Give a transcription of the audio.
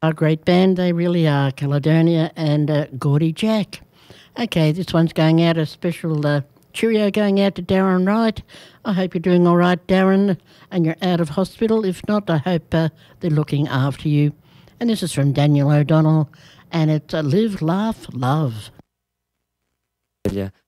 A great band, they really are, Caledonia and Gordy Jack. Okay, this one's going out, a special cheerio going out to Darren Wright. I hope you're doing all right, Darren, and you're out of hospital. If not, I hope they're looking after you. And this is from Daniel O'Donnell, and it's Live, Laugh, Love. Yeah.